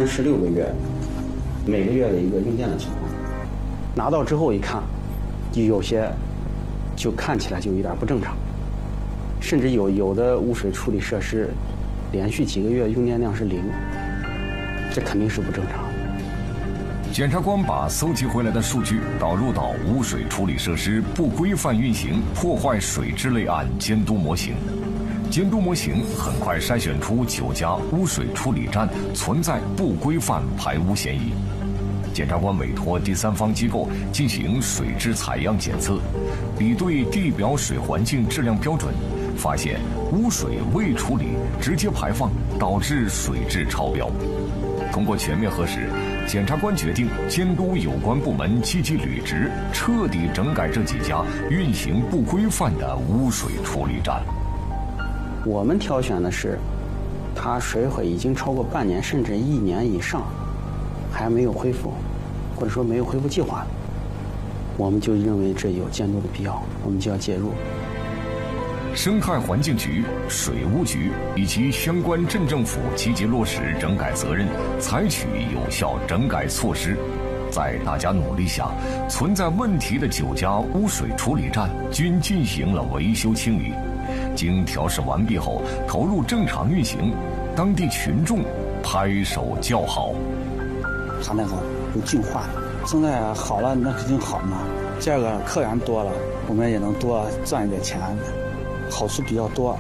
16个月，每个月的一个用电的情况。拿到之后一看，就有些就看起来就有点不正常，甚至有的污水处理设施连续几个月用电量是0，这肯定是不正常。 检察官把搜集回来的数据导入到污水处理设施不规范运行破坏水质类案监督模型。监督模型很快筛选出9家污水处理站存在不规范排污嫌疑。检察官委托第三方机构进行水质采样检测，比对地表水环境质量标准，发现污水未处理直接排放，导致水质超标。通过全面核实，检察官决定监督有关部门积极履职，彻底整改这几家运行不规范的污水处理站。 我们挑选的是，它水毁已经超过半年甚至1年以上，还没有恢复，或者说没有恢复计划，我们就认为这有监督的必要，我们就要介入。 生态环境局、水务局以及相关镇政府积极落实整改责任，采取有效整改措施。在大家努力下，存在问题的9家污水处理站均进行了维修清理。经调试完毕后，投入正常运行，当地群众拍手叫好。 它那个有净化的，现在好了，那肯定好嘛。第二个客源多了，我们也能多赚一点钱，好处比较多。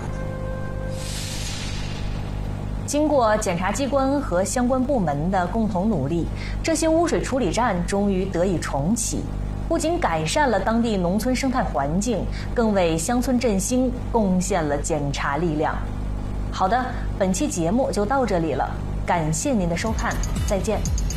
经过检察机关和相关部门的共同努力，这些污水处理站终于得以重启，不仅改善了当地农村生态环境，更为乡村振兴贡献了检察力量。好的，本期节目就到这里了，感谢您的收看，再见。